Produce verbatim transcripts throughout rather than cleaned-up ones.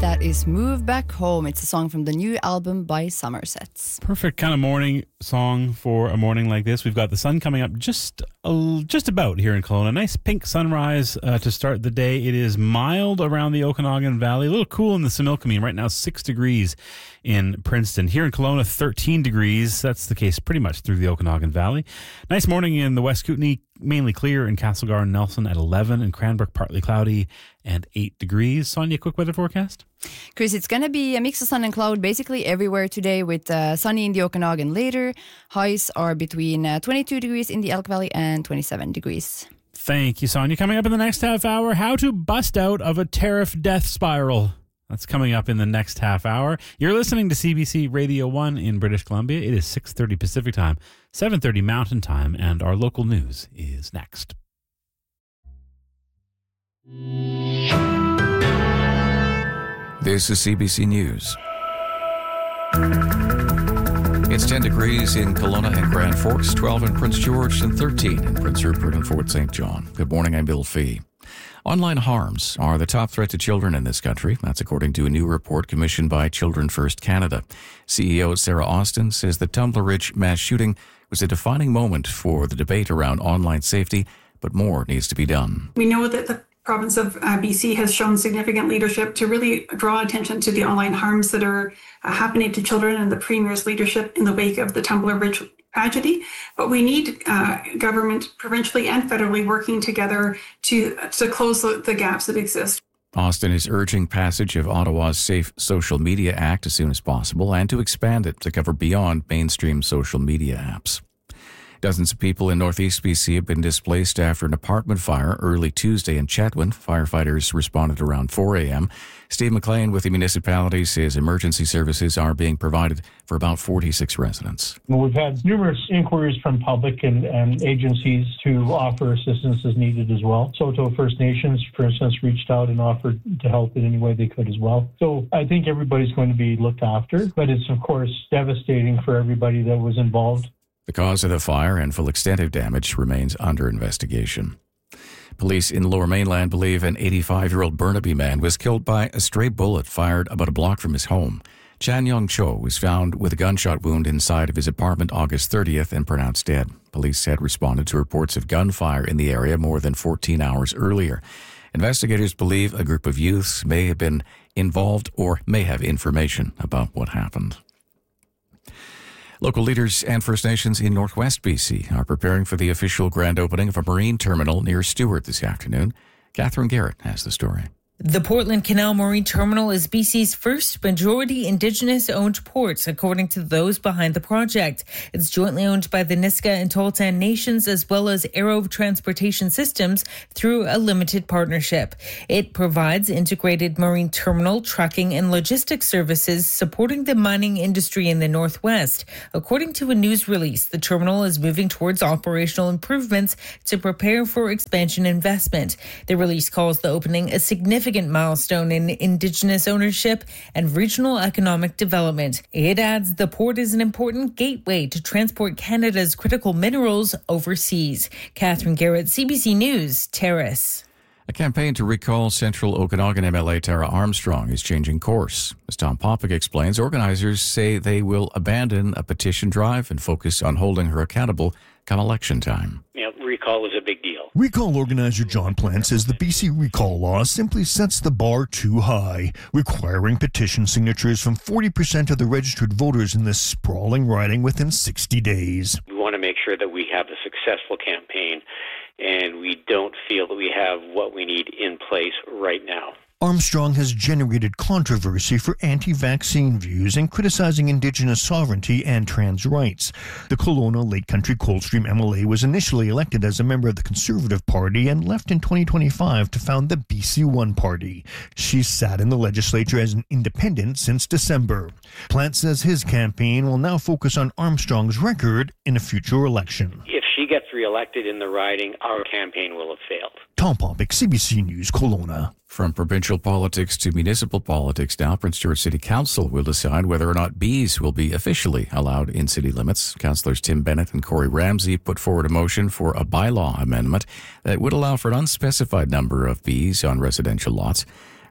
That is Move Back Home. It's a song from the new album by Somersets. Perfect kind of morning song for a morning like this. We've got the sun coming up just a, just about here in Kelowna. A nice pink sunrise uh, to start the day. It is mild around the Okanagan Valley. A little cool in the Similkameen. Right now, six degrees in Princeton. Here in Kelowna, thirteen degrees. That's the case pretty much through the Okanagan Valley. Nice morning in the West Kootenay. Mainly clear in Castlegar and Nelson at eleven, and Cranbrook partly cloudy and eight degrees. Sonia, quick weather forecast? Chris, it's going to be a mix of sun and cloud basically everywhere today, with uh, sunny in the Okanagan later. Highs are between uh, twenty-two degrees in the Elk Valley and twenty-seven degrees. Thank you, Sonia. Coming up in the next half hour, how to bust out of a tariff death spiral. That's coming up in the next half hour. You're listening to C B C Radio one in British Columbia. It is six thirty Pacific Time, seven thirty Mountain Time, and our local news is next. This is C B C News. It's ten degrees in Kelowna and Grand Forks, twelve in Prince George, and thirteen in Prince Rupert and Fort Saint John. Good morning, I'm Bill Fee. Online harms are the top threat to children in this country. That's according to a new report commissioned by Children First Canada. C E O Sarah Austin says the Tumbler Ridge mass shooting was a defining moment for the debate around online safety, but more needs to be done. We know that the province of uh, B C has shown significant leadership to really draw attention to the online harms that are uh, happening to children, and the Premier's leadership in the wake of the Tumbler Ridge tragedy. But we need uh, government, provincially and federally, working together to to close the, the gaps that exist. Austin is urging passage of Ottawa's Safe Social Media Act as soon as possible, and to expand it to cover beyond mainstream social media apps. Dozens of people in northeast B C have been displaced after an apartment fire early Tuesday in Chetwynd. Firefighters responded around four a.m. Steve McLean with the municipality says emergency services are being provided for about forty-six residents. We've had numerous inquiries from public and, and agencies to offer assistance as needed as well. Soto First Nations, for instance, reached out and offered to help in any way they could as well. So I think everybody's going to be looked after, but it's of course devastating for everybody that was involved. The cause of the fire and full extent of damage remains under investigation. Police in Lower Mainland believe an eighty-five-year-old Burnaby man was killed by a stray bullet fired about a block from his home. Chan Yong Cho was found with a gunshot wound inside of his apartment August thirtieth and pronounced dead. Police had responded to reports of gunfire in the area more than fourteen hours earlier. Investigators believe a group of youths may have been involved or may have information about what happened. Local leaders and First Nations in Northwest B C are preparing for the official grand opening of a marine terminal near Stewart this afternoon. Catherine Garrett has the story. The Portland Canal Marine Terminal is B C's first majority Indigenous-owned port, according to those behind the project. It's jointly owned by the Niska and Tahltan Nations as well as Arrow Transportation Systems through a limited partnership. It provides integrated marine terminal, trucking, and logistics services supporting the mining industry in the Northwest. According to a news release, the terminal is moving towards operational improvements to prepare for expansion investment. The release calls the opening a significant significant milestone in Indigenous ownership and regional economic development. It adds the port is an important gateway to transport Canada's critical minerals overseas. Catherine Garrett, C B C News, Terrace. A campaign to recall Central Okanagan M L A Tara Armstrong is changing course. As Tom Popick explains, organizers say they will abandon a petition drive and focus on holding her accountable come election time. You know, recall is a big deal. Recall organizer John Plant says the B C recall law simply sets the bar too high, requiring petition signatures from forty percent of the registered voters in this sprawling riding within sixty days. We want to make sure that we have a successful campaign, and we don't feel that we have what we need in place right now. Armstrong has generated controversy for anti-vaccine views and criticizing Indigenous sovereignty and trans rights. The Kelowna Lake Country Coldstream M L A was initially elected as a member of the Conservative Party and left in twenty twenty-five to found the B C One Party. She's sat in the legislature as an independent since December. Plant says his campaign will now focus on Armstrong's record in a future election. If she gets reelected in the riding, our campaign will have failed. Tom Popick, C B C News, Kelowna. From provincial politics to municipal politics now, Prince George City Council will decide whether or not bees will be officially allowed in city limits. Councillors Tim Bennett and Corey Ramsey put forward a motion for a bylaw amendment that would allow for an unspecified number of bees on residential lots.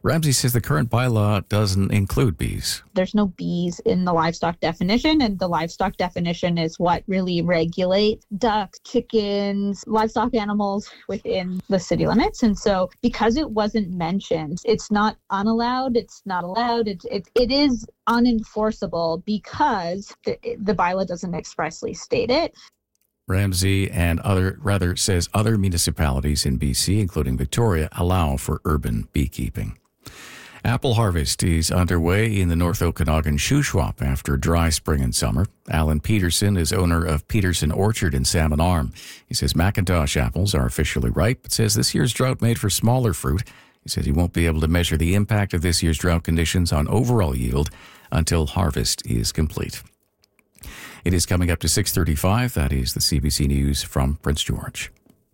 Ramsey says the current bylaw doesn't include bees. There's no bees in the livestock definition, and the livestock definition is what really regulates ducks, chickens, livestock animals within the city limits. And so because it wasn't mentioned, it's not unallowed, it's not allowed, it, it, it is unenforceable because the, the bylaw doesn't expressly state it. Ramsey and other, rather says other municipalities in B C, including Victoria, allow for urban beekeeping. Apple harvest is underway in the North Okanagan Shuswap after a dry spring and summer. Alan Peterson is owner of Peterson Orchard in Salmon Arm. He says Macintosh apples are officially ripe, but says this year's drought made for smaller fruit. He says he won't be able to measure the impact of this year's drought conditions on overall yield until harvest is complete. It is coming up to six thirty-five. That is the C B C News from Prince George.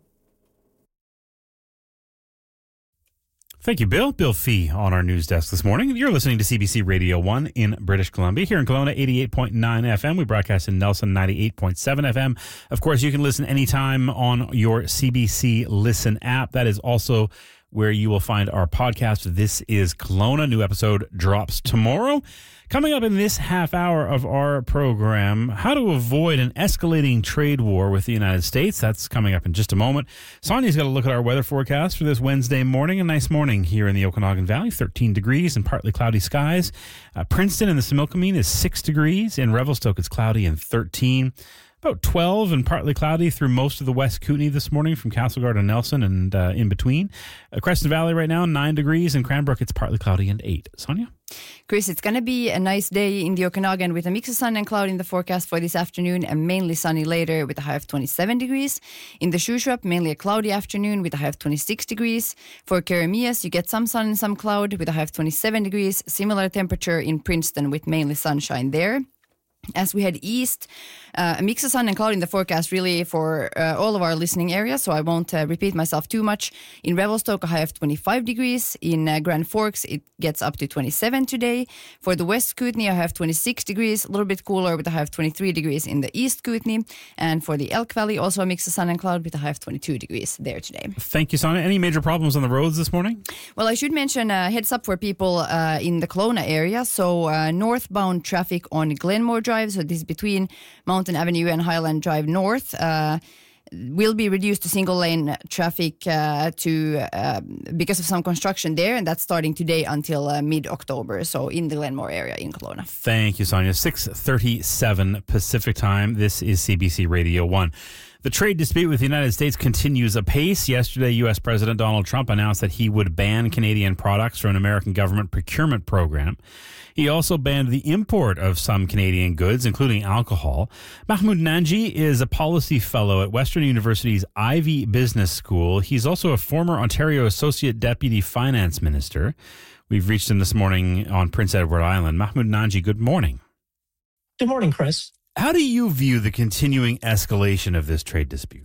Thank you, Bill. Bill Fee on our news desk this morning. You're listening to C B C Radio one in British Columbia. Here in Kelowna, eighty-eight point nine F M. We broadcast in Nelson, ninety-eight point seven F M. Of course, you can listen anytime on your C B C Listen app. That is also where you will find our podcast. This is Kelowna. New episode drops tomorrow. Coming up in this half hour of our program, how to avoid an escalating trade war with the United States. That's coming up in just a moment. Sonia's got to look at our weather forecast for this Wednesday morning. A nice morning here in the Okanagan Valley, thirteen degrees and partly cloudy skies. Uh, Princeton and the Similkameen is six degrees. In Revelstoke, it's cloudy and thirteen. About twelve and partly cloudy through most of the West Kootenay this morning from Castlegar to Nelson and uh, in between. Uh, Crescent Valley right now, nine degrees. In Cranbrook, it's partly cloudy and eight. Sonia? Chris, it's going to be a nice day in the Okanagan with a mix of sun and cloud in the forecast for this afternoon and mainly sunny later with a high of twenty-seven degrees. In the Shuswap, mainly a cloudy afternoon with a high of twenty-six degrees. For Keremias, you get some sun and some cloud with a high of twenty-seven degrees. Similar temperature in Princeton with mainly sunshine there. As we head east, uh, a mix of sun and cloud in the forecast really for uh, all of our listening areas, so I won't uh, repeat myself too much. In Revelstoke, a high of twenty-five degrees. In uh, Grand Forks, it gets up to twenty-seven today. For the West Kootenay, I have twenty-six degrees, a little bit cooler with a high of twenty-three degrees in the East Kootenay. And for the Elk Valley, also a mix of sun and cloud with a high of twenty-two degrees there today. Thank you, Sonia. Any major problems on the roads this morning? Well, I should mention a heads up for people uh, in the Kelowna area. So uh, northbound traffic on Glenmore Drive, so this is between Mountain Avenue and Highland Drive North, uh, will be reduced to single lane traffic uh, to uh, because of some construction there, and that's starting today until uh, mid-October, so in the Glenmore area in Kelowna. Thank you, Sonia. six thirty-seven Pacific Time. This is C B C Radio one. The trade dispute with the United States continues apace. Yesterday, U S President Donald Trump announced that he would ban Canadian products from an American government procurement program. He also banned the import of some Canadian goods, including alcohol. Mahmoud Nanji is a policy fellow at Western University's Ivey Business School. He's also a former Ontario Associate Deputy Finance Minister. We've reached him this morning on Prince Edward Island. Mahmoud Nanji, good morning. Good morning, Chris. How do you view the continuing escalation of this trade dispute?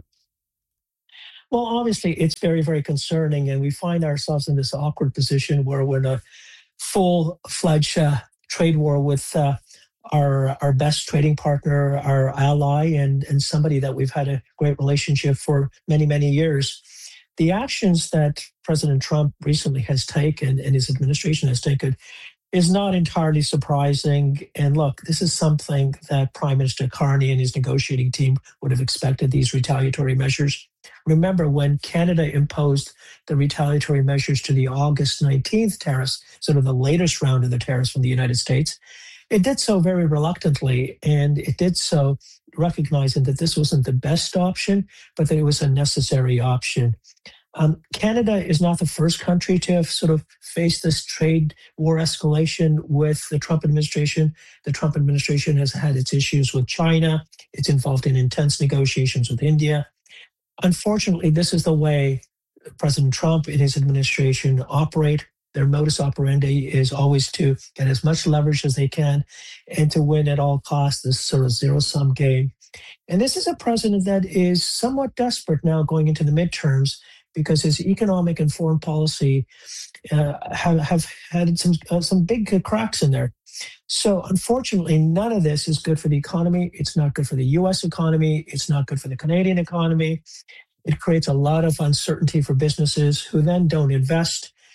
Well, obviously, it's very, very concerning, and we find ourselves in this awkward position where we're in a full-fledged uh, trade war with uh, our our best trading partner, our ally, and, and somebody that we've had a great relationship for many, many years. The actions that President Trump recently has taken and his administration has taken is not entirely surprising. And look, this is something that Prime Minister Carney and his negotiating team would have expected, these retaliatory measures. Remember, when Canada imposed the retaliatory measures to the August nineteenth tariffs, sort of the latest round of the tariffs from the United States, it did so very reluctantly, and it did so recognizing that this wasn't the best option, but that it was a necessary option. Um, Canada is not the first country to have sort of faced this trade war escalation with the Trump administration. The Trump administration has had its issues with China. It's involved in intense negotiations with India. Unfortunately, this is the way President Trump and his administration operate. Their modus operandi is always to get as much leverage as they can and to win at all costs, this sort of zero-sum game. And this is a president that is somewhat desperate now going into the midterms because his economic and foreign policy uh, have, have had some, uh, some big cracks in there. So unfortunately, none of this is good for the economy. It's not good for the U S economy. It's not good for the Canadian economy. It creates a lot of uncertainty for businesses who then don't invest.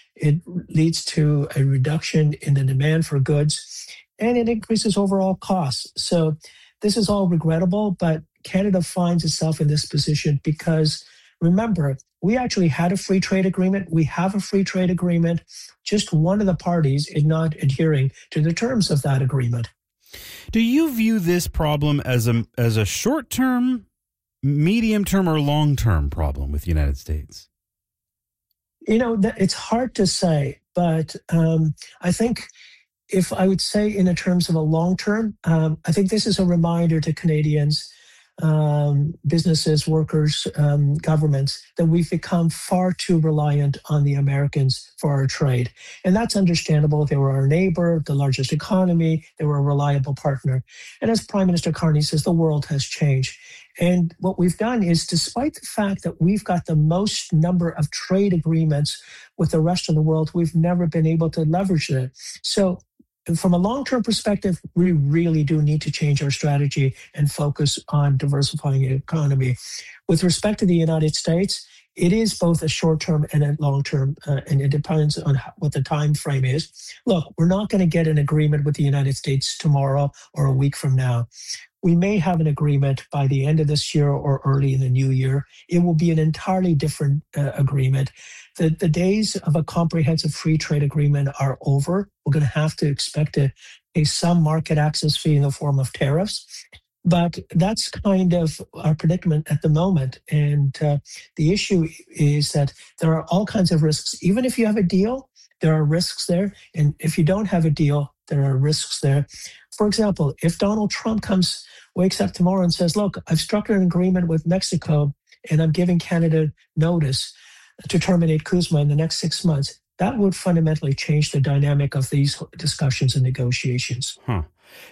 it leads to a reduction in the demand for goods, and it increases overall costs. So this is all regrettable, but Canada finds itself in this position because, remember, we actually had a free trade agreement. We have a free trade agreement. Just one of the parties is not adhering to the terms of that agreement. Do you view this problem as a as a short-term, medium-term, or long-term problem with the United States? You know, it's hard to say, but um, I think if I would say in terms of a long-term, um, I think this is a reminder to Canadians, um, businesses, workers, um, governments, that we've become far too reliant on the Americans for our trade. And that's understandable. They were our neighbor, the largest economy. They were a reliable partner. And as Prime Minister Carney says, the world has changed. And what we've done is, despite the fact that we've got the most number of trade agreements with the rest of the world, we've never been able to leverage that. So from a long-term perspective, we really do need to change our strategy and focus on diversifying the economy. With respect to the United States, it is both a short-term and a long-term, uh, and it depends on how, what the time frame is. Look, we're not going to get an agreement with the United States tomorrow or a week from now. We may have an agreement by the end of this year or early in the new year. It will be an entirely different uh, agreement. The, the days of a comprehensive free trade agreement are over. We're going to have to expect to pay some market access fee in the form of tariffs. But that's kind of our predicament at the moment. And uh, the issue is that there are all kinds of risks. Even if you have a deal, there are risks there. And if you don't have a deal, there are risks there. For example, if Donald Trump comes, wakes up tomorrow and says, look, I've struck an agreement with Mexico and I'm giving Canada notice to terminate CUSMA in the next six months, that would fundamentally change the dynamic of these discussions and negotiations. Huh.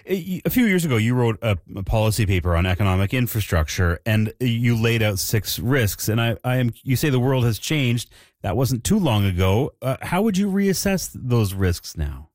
A few years ago, you wrote a, a policy paper on economic infrastructure, and you laid out six risks. And I, I am. You say the world has changed. That wasn't too long ago. Uh, how would you reassess those risks now?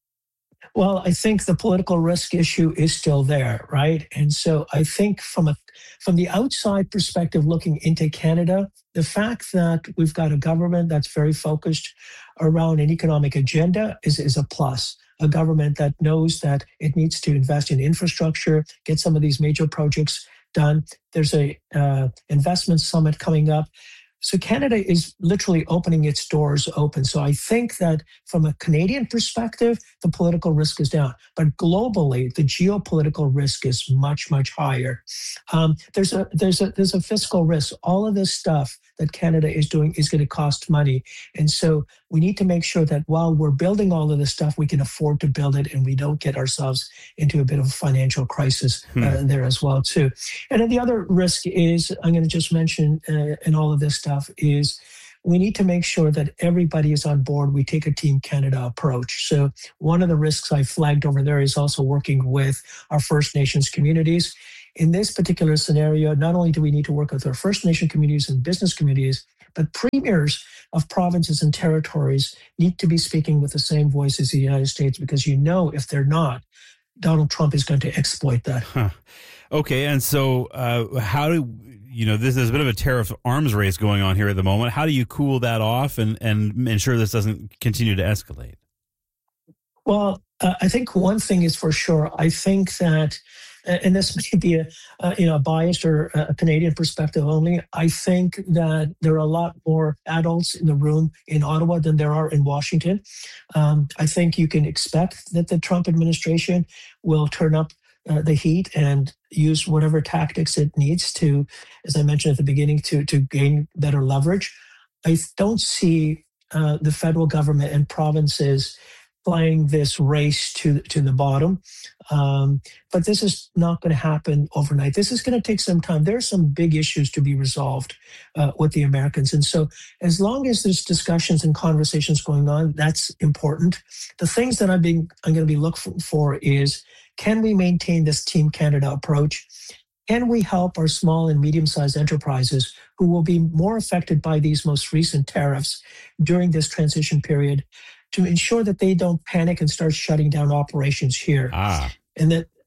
Well, I think the political risk issue is still there, right? And so I think from a from the outside perspective, looking into Canada, the fact that we've got a government that's very focused around an economic agenda is, is a plus. A government that knows that it needs to invest in infrastructure, get some of these major projects done. There's a uh, investment summit coming up. So Canada is literally opening its doors open. So I think that from a Canadian perspective, the political risk is down. But globally, the geopolitical risk is much, much higher. Um, there's a there's a there's a fiscal risk. All of this stuff that Canada is doing is going to cost money. And so we need to make sure that while we're building all of this stuff, we can afford to build it and we don't get ourselves into a bit of a financial crisis uh, hmm. there as well, too. And then the other risk is, I'm going to just mention uh, in all of this stuff, is we need to make sure that everybody is on board. We take a Team Canada approach. So one of the risks I flagged over there is also working with our First Nations communities. In this particular scenario, not only do we need to work with our First Nation communities and business communities, but premiers of provinces and territories need to be speaking with the same voice as the United States, because you know if they're not, Donald Trump is going to exploit that. Huh. Okay, and so uh, how do, you know, this, there's a bit of a tariff arms race going on here at the moment. How do you cool that off and, and ensure this doesn't continue to escalate? Well, uh, I think one thing is for sure. I think that, and this may be a, uh, you know, a biased or a Canadian perspective only, I think that there are a lot more adults in the room in Ottawa than there are in Washington. Um, I think you can expect that the Trump administration will turn up uh, the heat and use whatever tactics it needs to, as I mentioned at the beginning, to, to gain better leverage. I don't see uh, the federal government and provinces playing this race to to the bottom. Um, but this is not going to happen overnight. This is going to take some time. There are some big issues to be resolved uh, with the Americans. And so as long as there's discussions and conversations going on, that's important. The things that I'm, being, I'm going to be looking for is, can we maintain this Team Canada approach? Can we help our small and medium-sized enterprises who will be more affected by these most recent tariffs during this transition period, to ensure that they don't panic and start shutting down operations here? Ah. And that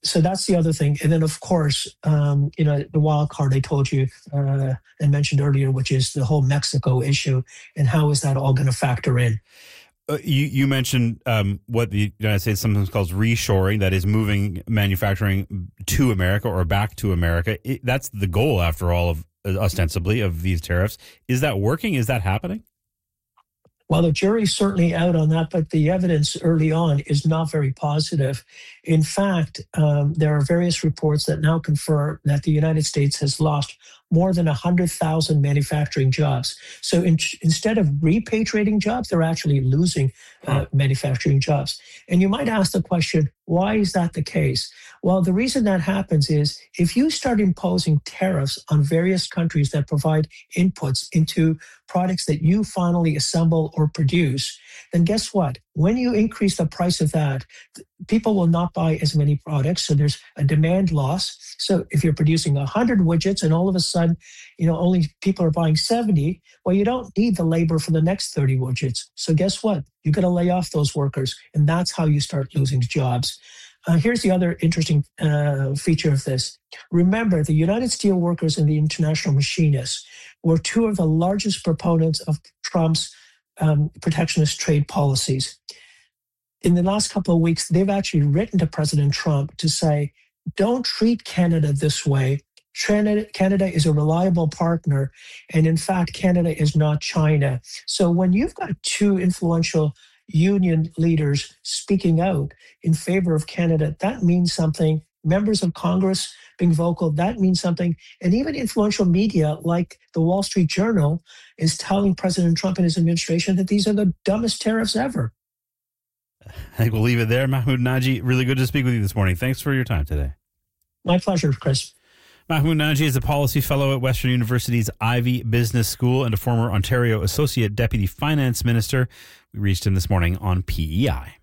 so that's the other thing. And then, of course, um, you know, the wild card I told you uh, and mentioned earlier, which is the whole Mexico issue, and how is that all going to factor in? Uh, you, you mentioned um, what the United States sometimes calls reshoring, that is moving manufacturing to America or back to America. It, that's the goal, after all, of ostensibly of these tariffs. Is that working? Is that happening? Well, the jury's certainly out on that, but the evidence early on is not very positive. In fact, um, there are various reports that now confirm that the United States has lost more than one hundred thousand manufacturing jobs. So in, instead of repatriating jobs, they're actually losing uh, manufacturing jobs. And you might ask the question, why is that the case? Well, the reason that happens is if you start imposing tariffs on various countries that provide inputs into products that you finally assemble or produce, then guess what? When you increase the price of that, people will not buy as many products. So there's a demand loss. So if you're producing one hundred widgets and all of a sudden, you know, only people are buying seventy, well, you don't need the labor for the next thirty widgets. So guess what? You're going to lay off those workers. And that's how you start losing jobs. Uh, here's the other interesting uh, feature of this. Remember, the United Steelworkers and the International Machinists were two of the largest proponents of Trump's um, protectionist trade policies. In the last couple of weeks, they've actually written to President Trump to say, don't treat Canada this way. Canada, Canada is a reliable partner. And in fact, Canada is not China. So when you've got two influential union leaders speaking out in favor of Canada, that means something. Members of Congress being vocal, that means something. And even influential media like the Wall Street Journal is telling President Trump and his administration that these are the dumbest tariffs ever. I think we'll leave it there. Mahmoud Najji, really good to speak with you this morning. Thanks for your time today. My pleasure, Chris. Mahmoud Najji is a policy fellow at Western University's Ivey Business School and a former Ontario Associate Deputy Finance Minister. We reached him this morning on P E I.